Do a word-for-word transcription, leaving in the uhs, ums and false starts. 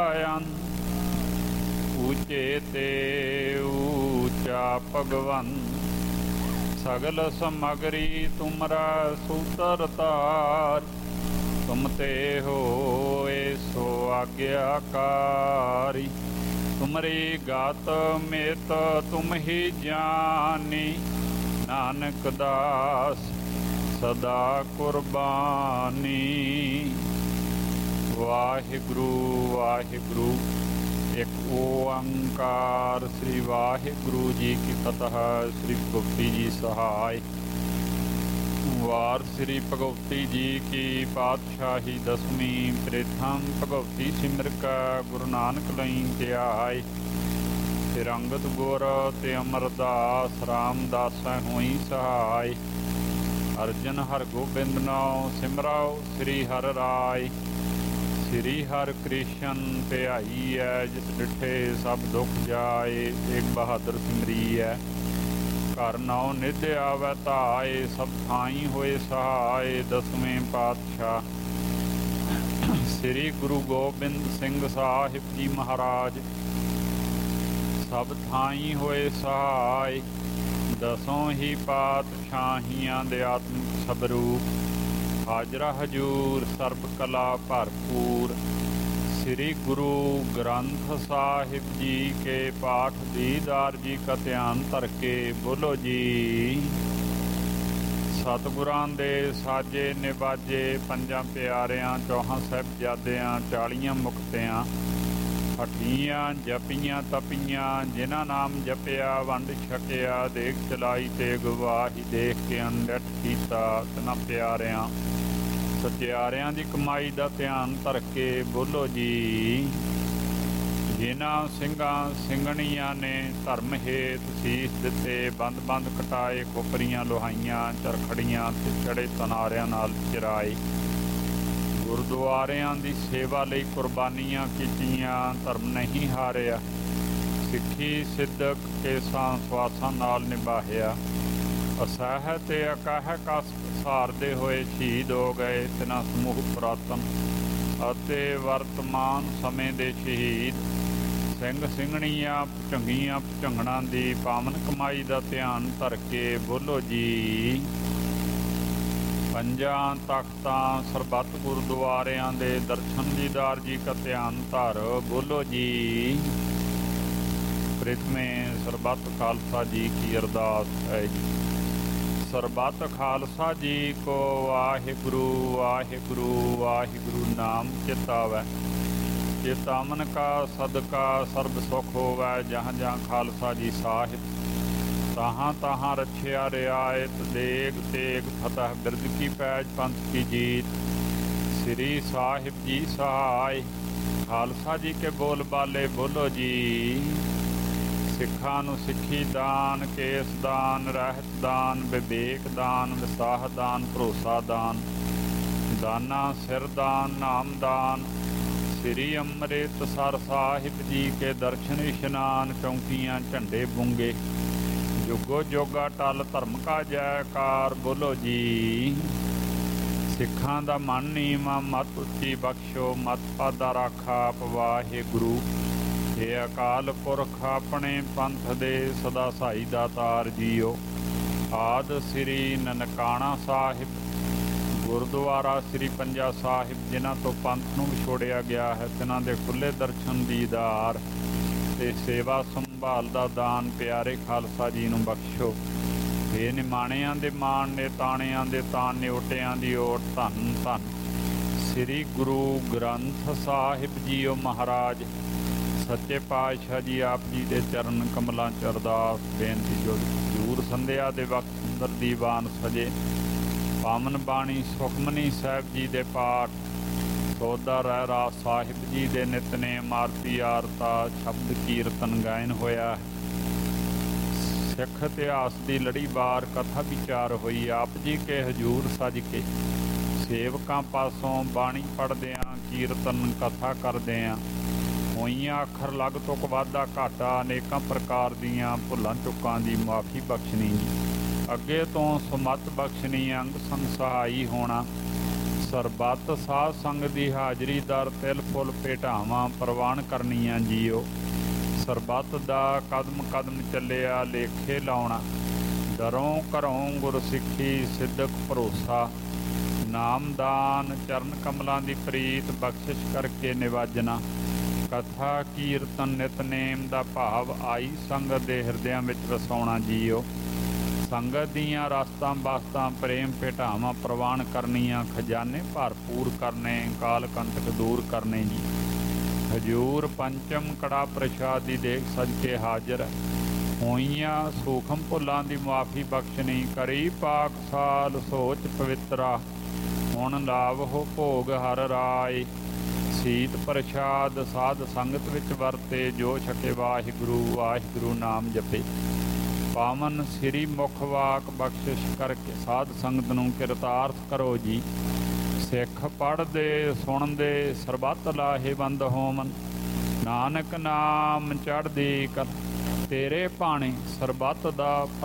ऊचे ते ऊचा भगवन सगल समगरी तुमरा सूतर तार तुम ते होए सो आज्ञाकारी तुमरी गात मेत तुम ही जानी नानक दास सदा कुर्बानी। वाहिगुरु वाहिगुरु एक ओंकार। श्री वाहिगुरु जी की फतह। श्री भगवती जी सहाय। वार श्री भगवती जी की पातशाही दसवीं प्रथम भगवती सिमर का गुरु नानक लई ध्याय। फिर अंगद गुर ते अमरदास रामदास होई सहाय। अर्जन हर गोबिंद नाउ सिमराओ श्री हर राय। श्री हर कृष्ण ध्याई है जिस डिठे सब दुख जाए। एक बहादुर सिमरी है घर नाउ निध आवै धाए। सब थाई होए सहाय। दसवें पातशाह श्री गुरु गोबिंद सिंह साहिब जी महाराज सब थाई होए सहाय। दसों ही पातशाहियां दे आत्मिक सबरूप हाजरा हजूर सर्ब कला भरपूर। श्री गुरु ग्रंथ साहिब जी के पाठ दीदार जी का ध्यान धर के बोलो जी। सतगुरां दे साजे निबाजे पंजां प्यारियां चौहां साहिबजादियां चालियां मुक्तियां हठियां जपियां तपियां जिन्हां नाम जपिया वंड छकिया। देख चलाई ते गवाही देख के अनडट कीता तिन्हां प्यारियां सत्यारियां दी कमाई दा ध्यान धर के बोलो जी। जिन्हां ਸਿੰਘਾਂ ਸਿੰਘਣੀਆਂ ने धर्म हेत सीस दिते बंद बंद कटाए खोपरियां लोहाइयां चरखड़ियां ते चढ़े तनारियां नाल चराए। गुरुद्वारियां दी सेवा लई कुर्बानियां कीतियां धर्म नहीं हारिया। सिੱਖੀ सिद्धक केसां ਸਵਾਸਾਂ नाल निभाया। असह ते अकह कस सारदे होए शहीद हो गए तिन्हां समूह पुरातन ਅਤੇ वर्तमान समय ਦੇ शहीद ਸਿੰਘ ਸਿੰਘਣੀਆਂ ਭੁਝੰਗੀਆਂ ਭੁਝੰਗਣਾਂ ਦੀ ਪਾਵਨ ਕਮਾਈ ਦਾ ਧਿਆਨ ਧਰ ਕੇ ਬੋਲੋ ਜੀ। पंजां तख्तां सरबत गुरुद्वारियां दे दर्शन दीदार जी का ध्यान धर बोलो जी। प्रथमें सरबत खालसा जी की अरदास है जी। सरबत खालसा जी को वाहिगुरु वाहिगुरु वाहिगुरु नाम चितावै। चितामन का सदका सर्ब सुख होवै। जहाँ जहाँ खालसा जी साहिब तहाँ तहाँ रछिया रियायत देग तेग फतह बिरद की पैज पंथ की जीत। श्री साहिब जी सहाय। खालसा जी के बोल बाले बोलो जी। सिखा नूं सिखी दान केस दान रहत दान विवेक दान विसाह दान भरोसा दान दाना सिर दान नाम दान। श्री अमृतसर साहिब जी के दर्शन इशनान चौंकियां झंडे बूंगे। जुगो जोगा टल धर्म का जयकार बोलो जी। सिखां दा मन नीवा मत उच्ची बख्शो मत पादा राखा वाहिगुरु। हे अकाल पुरख अपने पंथ दे सदा साई दातार जीओ। आद श्री ननकाणा साहिब गुरुद्वारा श्री पंजा साहिब जिन्हां तो पंथ नूं विछोड़िया गया है तिन्हां दे खुले दर्शन दीदार ते सेवा संभाल दा दान प्यारे खालसा जी नूं बख्शो। हे निमाणियां दे मान ने ताणियां दे तान निओटियां दी ओट धन धन। श्री गुरु ग्रंथ साहिब जीओ महाराज सच्चे पातशाह जी आप जी दे चरण कमलां च अरदास बेनती जो जरूर संध्या दे वक्त सुंदर दीवान सजे। पावन बाणी सुखमनी साहिब जी दे पाठ सौदा रहरा साहिब जी दे नितनेम आरती आरता शब्द कीर्तन गायन होया। सिख इतिहास की लड़ीवार कथा विचार हुई। आप जी के हजूर सज के सेवकां पासों बाणी पढ़दियां कीर्तन कथा करदियां होईयां अखर लग तुक वाधा घाटा अनेकां प्रकार दीयां भुलां चुकां दी माफ़ी बख्शनी। अगे तो सुमत बख्शनी अंग संग सहाई होना। ਸਰਬੱਤ ਸਾਧ ਸੰਗ ਦੀ ਹਾਜ਼ਰੀ ਦਰ ਤਿਲ ਫੁੱਲ ਭੇਟਾਵਾਂ ਪ੍ਰਵਾਨ ਕਰਨੀਆਂ ਜੀਓ। ਸਰਬੱਤ ਦਾ ਕਦਮ ਕਦਮ ਚੱਲਿਆ ਲੇਖੇ ਲਾਉਣਾ, ਡਰੋਂ ਘਰੋਂ ਗੁਰਸਿੱਖੀ ਸਿੱਧਕ ਭਰੋਸਾ। ਨਾਮਦਾਨ ਚਰਨ ਕਮਲਾਂ ਦੀ ਪ੍ਰੀਤ ਬਖਸ਼ਿਸ਼ ਕਰਕੇ ਨਿਵਾਜਣਾ। ਕਥਾ ਕੀਰਤਨ ਨਿਤਨੇਮ ਦਾ ਭਾਵ ਆਈ ਸੰਗਤ ਦੇ ਹਿਰਦਿਆਂ ਵਿੱਚ ਵਸਾਉਣਾ ਜੀਓ। ਸੰਗਤ ਦੀਆਂ ਰਸਤਾਂ ਬਾਸਤਾਂ ਪ੍ਰੇਮ ਭੇਟਾਵਾਂ ਪ੍ਰਵਾਨ ਕਰਨੀਆਂ, ਖਜ਼ਾਨੇ ਭਰਪੂਰ ਕਰਨੇ, ਕਾਲ ਕੰਟਕ ਦੂਰ ਕਰਨੇ ਜੀ। ਹਜੂਰ ਪੰਚਮ ਕੜਾ ਪ੍ਰਸ਼ਾਦ ਦੀ ਦੇਖ ਸਜ ਕੇ ਹਾਜ਼ਰ, ਹੋਈਆਂ ਸੂਖਮ ਭੁੱਲਾਂ ਦੀ ਮੁਆਫੀ ਬਖਸ਼ਣੀ। ਕਰੀ ਪਾਕ ਸਾਲ ਸੋਚ ਪਵਿੱਤਰਾ, ਹੁਣ ਲਾਵਹੁ ਭੋਗ ਹਰ ਰਾਏ। ਸੀਤ ਪ੍ਰਸ਼ਾਦ ਸਾਧ ਸੰਗਤ ਵਿੱਚ ਵਰਤੇ, ਜੋ ਛਕੇ ਵਾਹਿਗੁਰੂ ਵਾਹਿਗੁਰੂ ਨਾਮ ਜਪੇ। ਪਾਵਨ ਸ੍ਰੀ ਮੁਖ ਵਾਕ ਬਖਸ਼ਿਸ਼ ਕਰਕੇ ਸਾਧ ਸੰਗਤ ਨੂੰ ਕਿਰਤਾਰਥ ਕਰੋ ਜੀ। ਸਿੱਖ ਪੜ੍ਹਦੇ ਸੁਣਦੇ ਸਰਬੱਤ ਲਾਹੇਵੰਦ ਹੋਵਨ, ਨਾਨਕ ਨਾਮ ਚੜ੍ਹਦੀ ਕਲਾ। ਤੇਰੇ ਭਾਣੇ ਸਰਬੱਤ ਦਾ